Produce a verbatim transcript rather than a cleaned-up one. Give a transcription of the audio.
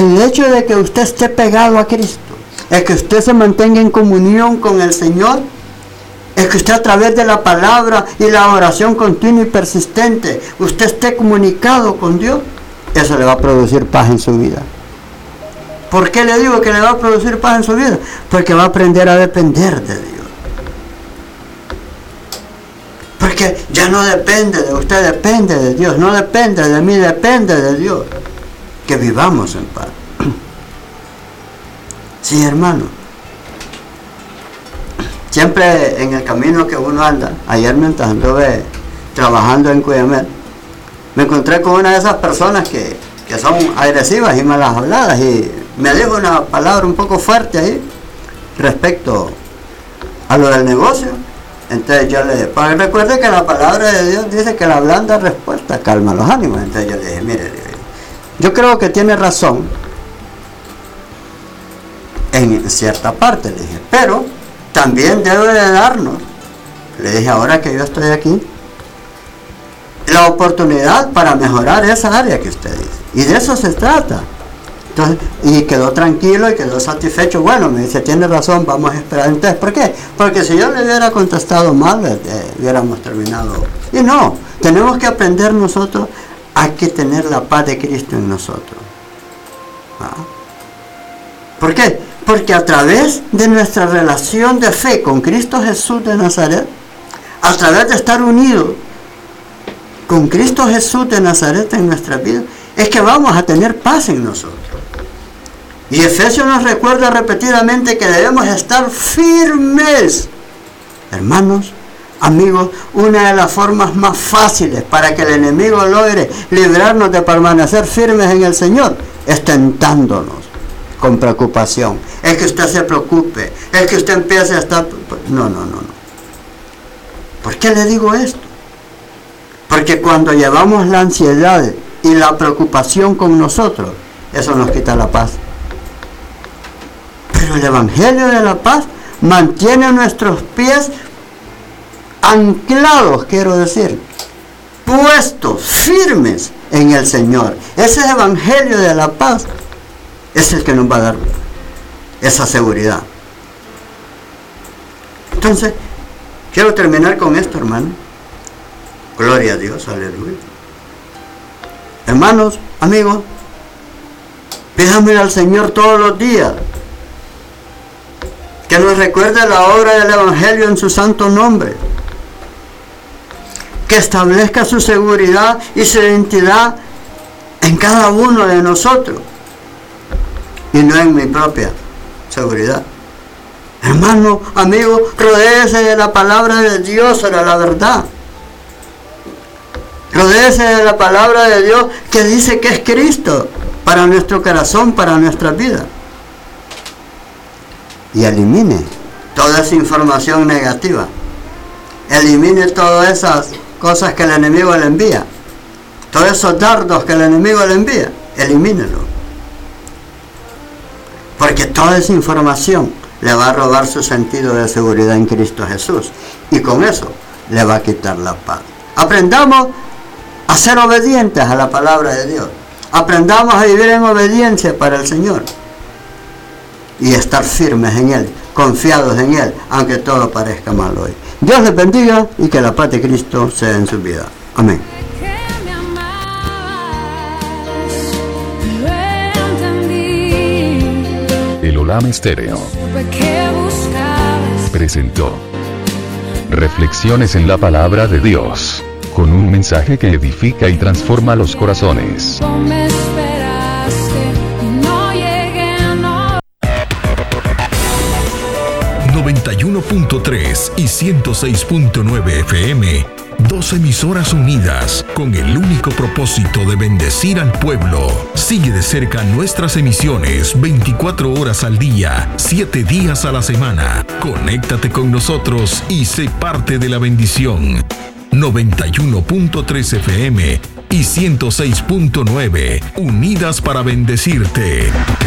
El hecho de que usted esté pegado a Cristo, el que usted se mantenga en comunión con el Señor, el que usted a través de la palabra y la oración continua y persistente, usted esté comunicado con Dios, eso le va a producir paz en su vida. ¿Por qué le digo que le va a producir paz en su vida? Porque va a aprender a depender de Dios. Porque ya no depende de usted, depende de Dios. No depende de mí, depende de Dios. Que vivamos en paz. Sí, hermano. Siempre en el camino que uno anda, ayer mientras anduve trabajando en Cuyamel, me encontré con una de esas personas que, que son agresivas y malas habladas, y me dijo una palabra un poco fuerte ahí respecto a lo del negocio. Entonces yo le dije, pues recuerde que la palabra de Dios dice que la blanda respuesta calma los ánimos. Entonces yo le dije, mire, yo creo que tiene razón en cierta parte, le dije, pero también debe de darnos, le dije, ahora que yo estoy aquí, la oportunidad para mejorar esa área que usted dice. Y de eso se trata. Entonces, y quedó tranquilo y quedó satisfecho. Bueno, me dice, tiene razón, vamos a esperar. Entonces, ¿por qué? Porque si yo le hubiera contestado mal, eh, hubiéramos terminado. Y no, tenemos que aprender nosotros a que tener la paz de Cristo en nosotros. ¿Ah? ¿Por qué? Porque a través de nuestra relación de fe con Cristo Jesús de Nazaret, a través de estar unidos con Cristo Jesús de Nazaret en nuestra vida, es que vamos a tener paz en nosotros. Y Efesios nos recuerda repetidamente que debemos estar firmes. Hermanos, amigos, una de las formas más fáciles para que el enemigo logre librarnos de permanecer firmes en el Señor es tentándonos con preocupación. Es que usted se preocupe, es que usted empiece a estar... No, no, no, no. ¿Por qué le digo esto? Porque cuando llevamos la ansiedad y la preocupación con nosotros, eso nos quita la paz. Pero el Evangelio de la paz mantiene nuestros pies anclados, quiero decir, puestos, firmes en el Señor. Ese Evangelio de la paz es el que nos va a dar esa seguridad. Entonces, quiero terminar con esto, hermano. Gloria a Dios, aleluya. Hermanos, amigos, pídame al Señor todos los días que nos recuerde la obra del Evangelio en su santo nombre, que establezca su seguridad y su identidad en cada uno de nosotros y no en mi propia seguridad. Hermano, amigo, rodéese de la palabra de Dios, de la verdad. Rodéese de la palabra de Dios que dice que es Cristo para nuestro corazón, para nuestra vida. Y elimine toda esa información negativa. Elimine todas esas cosas que el enemigo le envía. Todos esos dardos que el enemigo le envía. Elimínelo. Porque toda esa información le va a robar su sentido de seguridad en Cristo Jesús. Y con eso le va a quitar la paz. Aprendamos a ser obedientes a la palabra de Dios. Aprendamos a vivir en obediencia para el Señor. Y estar firmes en Él, confiados en Él, aunque todo parezca mal hoy. Dios les bendiga y que la paz de Cristo sea en su vida. Amén. El Olam Estéreo presentó Reflexiones en la Palabra de Dios, con un mensaje que edifica y transforma los corazones. noventa y uno punto tres y ciento seis punto nueve F M, dos emisoras unidas con el único propósito de bendecir al pueblo. Sigue de cerca nuestras emisiones veinticuatro horas al día, siete días a la semana. Conéctate con nosotros y sé parte de la bendición. noventa y uno punto tres F M y ciento seis punto nueve, unidas para bendecirte.